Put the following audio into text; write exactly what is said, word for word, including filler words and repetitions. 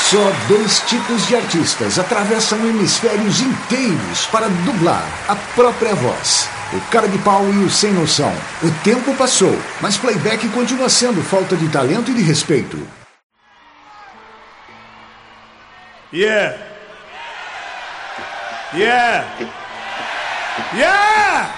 Só dois tipos de artistas atravessam hemisférios inteiros para dublar a própria voz. O cara de pau e o sem noção. O tempo passou, mas playback continua sendo falta de talento e de respeito. Yeah. Yeah. Yeah.